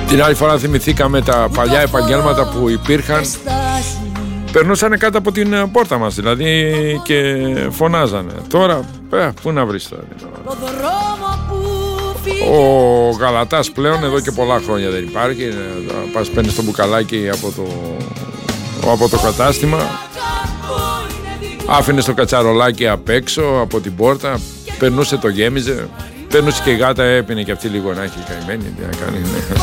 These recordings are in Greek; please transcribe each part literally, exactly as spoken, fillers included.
Την άλλη φορά θυμηθήκαμε τα παλιά επαγγέλματα που υπήρχαν. Περνούσαν κάτω από την πόρτα μας δηλαδή και φωνάζανε. Τώρα, ε, πού να βρεις τώρα. Ο γαλατάς πλέον εδώ και πολλά χρόνια δεν υπάρχει. Πας παίρνεις το μπουκαλάκι από το, από το κατάστημα. Άφηνες το κατσαρολάκι απ' έξω από την πόρτα. Περνούσε, το γέμιζε. Περνούσε και η γάτα, έπινε και αυτή λίγο να έχει καημένη. Τι να κάνει, ναι.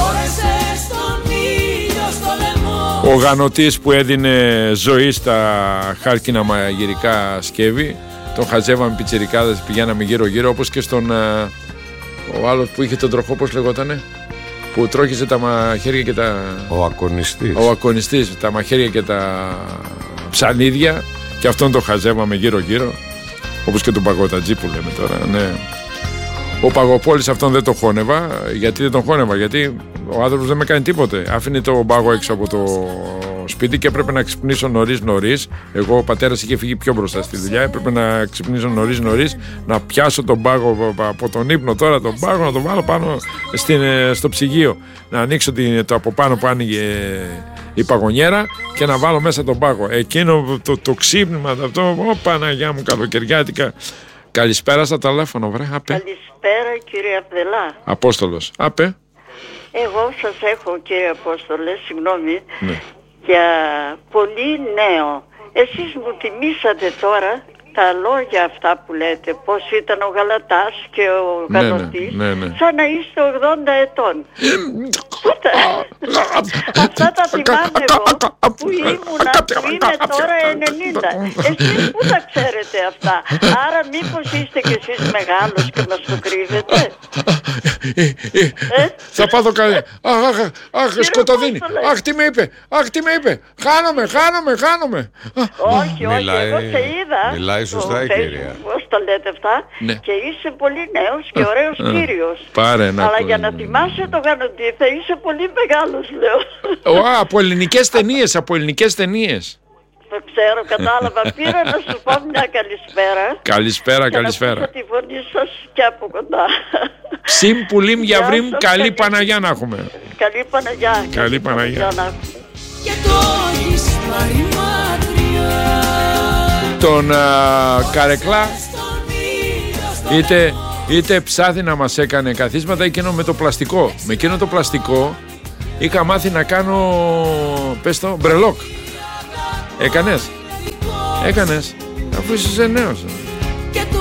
Ο γανοτής που έδινε ζωή στα χάρκινα μαγειρικά σκεύη, τον χαζεύαμε πιτσιρικάδες, πηγαίναμε γύρω γύρω, όπως και στον ο άλλος που είχε τον τροχό, πώς λεγότανε, που τρώχιζε τα μαχαίρια και τα... Ο ακονιστής. Ο ακονιστής, τα μαχαίρια και τα ψαλίδια, και αυτόν τον χαζεύαμε γύρω γύρω, όπως και τον Παγωτατζή που λέμε τώρα, ναι. Ο Παγοπόλης αυτόν δεν τον χώνευα. Γιατί δεν τον χώνευα? Γιατί ο άνθρωπος δεν με κάνει τίποτε. Άφηνε τον πάγο έξω από το σπίτι και έπρεπε να ξυπνήσω νωρίς νωρίς. Εγώ, ο πατέρας είχε φύγει πιο μπροστά στη δουλειά. Έπρεπε να ξυπνήσω νωρίς νωρίς, να πιάσω τον πάγο από τον ύπνο τώρα, τον πάγο, να τον βάλω πάνω στην, στο ψυγείο. Να ανοίξω την, το από πάνω που άνοιγε η παγωνιέρα και να βάλω μέσα τον πάγο. Εκείνο το, το ξύπνημα, αυτό, ω Παναγιά μου, καλοκαιριάτικα. Καλησπέρα στα τηλέφωνο, βρε. Απέ. Καλησπέρα, κύριε Απδελά. Απόστολος. Απέ. Εγώ σας έχω, κύριε Απόστολε, συγγνώμη, ναι. για πολύ νέο. Εσείς μου θυμήσατε τώρα τα λόγια αυτά που λέτε, πως ήταν ο Γαλατάς και ο Γανοτής, ναι, ναι, ναι. σαν να είστε ογδόντα ετών. Αυτά τα θυμάμαι εγώ που ήμουνα, που είμαι τώρα ενενήντα. Εσείς πού τα ξέρετε αυτά? Άρα μήπως είστε κι εσείς μεγάλος και μας το κρύβετε? ε? Θα πάθω καλή. Αχ, αχ, αχ, σκοτωδίνει. Αχ, τι με είπε, αχ, τι με είπε. Χάνομαι, χάνομαι, χάνομαι. Όχι, όχι, εγώ σε είδα. Μιλάει σωστά η κυρία. Πώς τα λέτε αυτά, ναι. Και είσαι πολύ νέος και ωραίος α, κύριος. Πάρε ένα. Αλλά για να θυμάσαι το Γανοτή θα είσαι πολύ μεγάλος, λέω. Ω, από ελληνικές ταινίες, από ελληνικές ταινίες. Το ξέρω, κατάλαβα. Πήρα να σου πω μια καλησπέρα. Καλησπέρα, καλησπέρα. Και να ακούσω τη φωνή σας και από κοντά. Ψιμ πουλίμ για βρήμ, καλή Παναγιά να έχουμε. Καλή Παναγιά. Καλή Παναγιά. Και το έχεις πάρει μακριά. Τον α, Καρεκλά είτε, είτε ψάθι να μας έκανε καθίσματα, εκείνο με το πλαστικό. Με εκείνο το πλαστικό είχα μάθει να κάνω, πες το, μπρελόκ. Έκανες? Έκανες? Αφού είσαι νέος.